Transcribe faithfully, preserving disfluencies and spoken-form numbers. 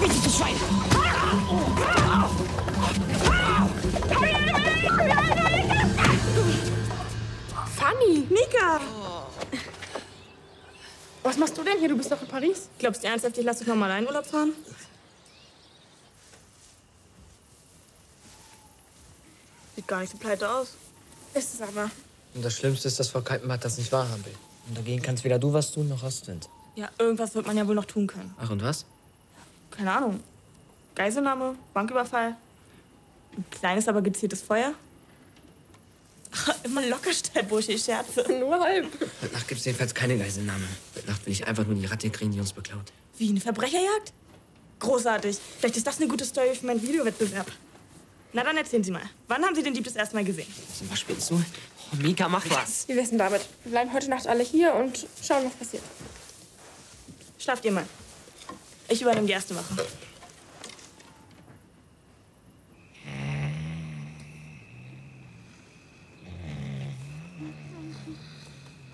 richtig, du Schwein! Fanny! Nika! Was machst du denn hier? Du bist doch in Paris. Glaubst du ernsthaft, ich lass dich noch mal allein Urlaub fahren? Sieht gar nicht so pleite aus. Ist es aber. Und das Schlimmste ist, dass Frau Kaltenbart das nicht wahrhaben will. Und dagegen kannst weder du was tun, noch Ostwind. Ja, irgendwas wird man ja wohl noch tun können. Ach, und was? Keine Ahnung. Geiselnahme, Banküberfall. Ein kleines, aber gezieltes Feuer. Ach, immer locker, Stellbursche, ich scherze. Nur halb. Heute Nacht gibt's jedenfalls keine Geiselnahme. Heute Nacht will ich einfach nur die Ratte kriegen, die uns beklaut. Wie, eine Verbrecherjagd? Großartig. Vielleicht ist das eine gute Story für meinen Videowettbewerb. Na, dann erzählen Sie mal. Wann haben Sie den Dieb das erste Mal gesehen? Was spielst du? Oh, Mika, mach was. Wie wär's denn damit? Wir bleiben heute Nacht alle hier und schauen, was passiert. Schlaft ihr mal. Ich übernehme die erste Wache.